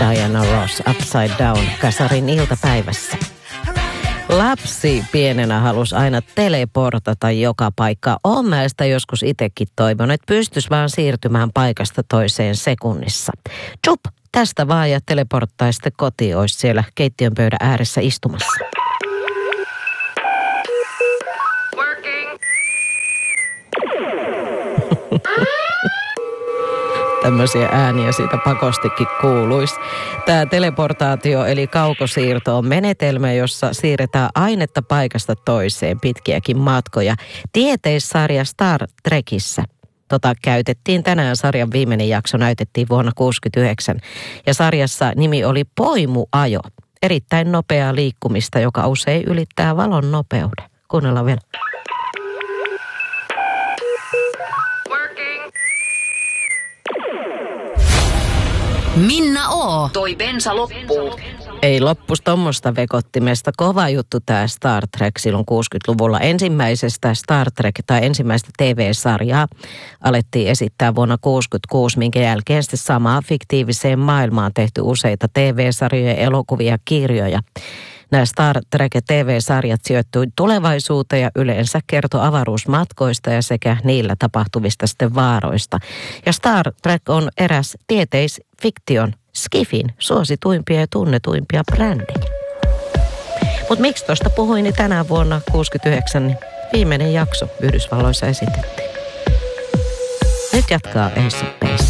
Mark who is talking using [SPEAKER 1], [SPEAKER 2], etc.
[SPEAKER 1] Diana Ross, Upside Down, Kasarin iltapäivässä. Lapsi pienenä halusi aina teleportata joka paikka. Olen mä sitä joskus itsekin toivon, että pystyisi vaan siirtymään paikasta toiseen sekunnissa. Tjup, tästä vaan ja teleporttaisi sitten kotiin, olisi siellä keittiön pöydän ääressä istumassa. Tämmöisiä ääniä siitä pakostikin kuuluisi. Tämä teleportaatio eli kaukosiirto on menetelmä, jossa siirretään ainetta paikasta toiseen pitkiäkin matkoja. Tieteissarja Star Trekissä. Käytettiin tänään, sarjan viimeinen jakso näytettiin vuonna 1969. Ja sarjassa nimi oli Poimuajo. Erittäin nopeaa liikkumista, joka usein ylittää valon nopeuden. Kuunnellaan vielä.
[SPEAKER 2] Minna O. toi bensa loppuu.
[SPEAKER 1] Ei loppus tommosta vekottimesta. Kova juttu tämä Star Trek silloin 60-luvulla. Ensimmäisestä Star Trek tai ensimmäistä TV-sarjaa alettiin esittää vuonna 1966, minkä jälkeen sitten samaan fiktiiviseen maailmaan tehty useita TV-sarjoja, elokuvia, kirjoja. Nämä Star Trek TV-sarjat sijoittui tulevaisuuteen ja yleensä kertoi avaruusmatkoista ja sekä niillä tapahtuvista sitten vaaroista. Ja Star Trek on eräs tieteisfiktion, skifin suosituimpia ja tunnetuimpia brändejä. Mutta miksi tuosta puhuin, niin tänä vuonna 1969 niin viimeinen jakso Yhdysvalloissa esitettiin. Nyt jatkaa Ace of Base.